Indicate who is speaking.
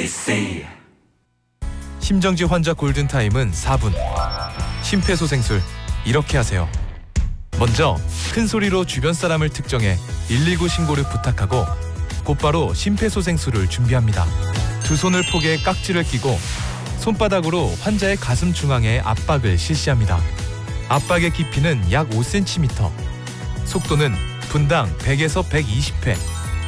Speaker 1: ABC.
Speaker 2: 심정지 환자 골든타임은 4분. 심폐소생술 이렇게 하세요. 먼저 큰 소리로 주변 사람을 특정해 119 신고를 부탁하고 곧바로 심폐소생술을 준비합니다. 두 손을 포개 깍지를 끼고 손바닥으로 환자의 가슴 중앙에 압박을 실시합니다. 압박의 깊이는 약 5cm, 속도는 분당 100에서 120회,